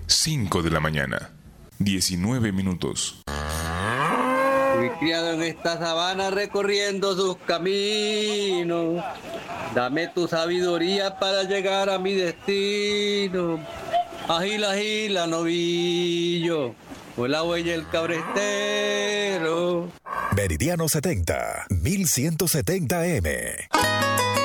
5 de la mañana, 19 minutos. Fui criado en esta sabana recorriendo sus caminos. Dame tu sabiduría para llegar a mi destino. Agila, agila, novillo, con la huella el cabrestero. Meridiano 70, 1170M.